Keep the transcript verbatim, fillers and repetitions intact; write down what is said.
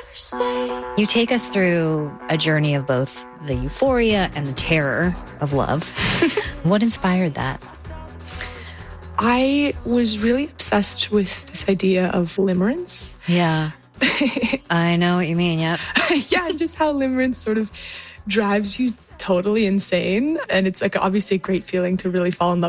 You take us through a journey of both the euphoria and the terror of love. What inspired that? I was really obsessed with this idea of limerence. Yeah. I know what you mean, yep. Yeah, just how limerence sort of drives you totally insane. And it's like obviously a great feeling to really fall in love